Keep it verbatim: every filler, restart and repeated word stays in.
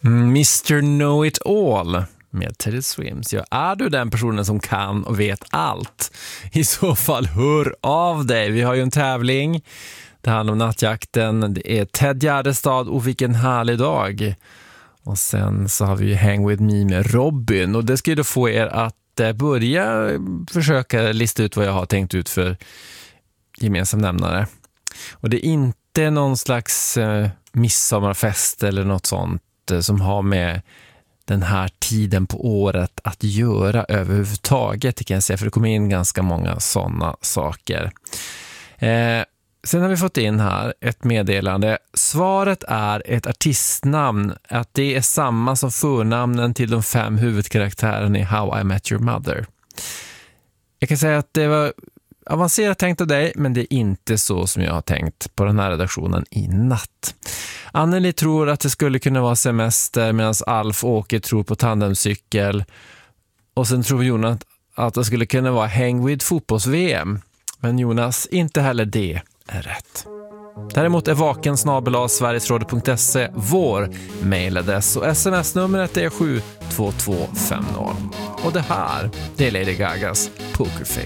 mister Know-It-All med Teddy Swims. Ja, är du den personen som kan och vet allt? I så fall hör av dig. Vi har ju en tävling. Det handlar om nattjakten. Det är Ted Gärdestad och vilken härlig dag. Och sen så har vi ju Hang With Me med Robin. Och det ska ju då få er att börja försöka lista ut vad jag har tänkt ut för gemensam nämnare. Och det är inte någon slags eh, midsommarfest eller något sånt eh, som har med den här tiden på året att göra överhuvudtaget, det kan jag säga, för det kommer in ganska många sådana saker. Eh, sen har vi fått in här ett meddelande. Svaret är ett artistnamn, att det är samma som förnamnen till de fem huvudkaraktärerna i How I Met Your Mother. Jag kan säga att det var avancerat tänkt av dig, men det är inte så som jag har tänkt på den här redaktionen i natt. Anneli tror att det skulle kunna vara semester medan Alf Åke tror på tandemcykel. Och sen tror Jonas att det skulle kunna vara Hang With fotbolls-V M. Men Jonas, inte heller det är rätt. Däremot är vaken snabel-a sverigesradio punkt se vår mailadress och sms-numret är sju två två fem noll. Och det här, det är Lady Gagas Pokerface.